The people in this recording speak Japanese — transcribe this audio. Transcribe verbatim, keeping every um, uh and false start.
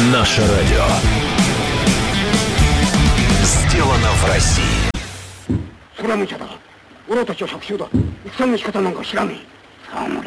Наше радио. Сделано в России. それは無茶だ。俺たちは百姓だ。戦の仕方なんか知らねえ。侍